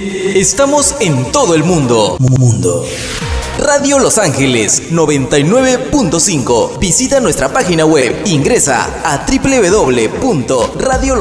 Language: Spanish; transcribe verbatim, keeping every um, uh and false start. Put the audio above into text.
Estamos en todo el mundo. Mundo. Radio Los Ángeles noventa y nueve punto cinco. Visita nuestra página web. Ingresa a doble u doble u doble u punto radio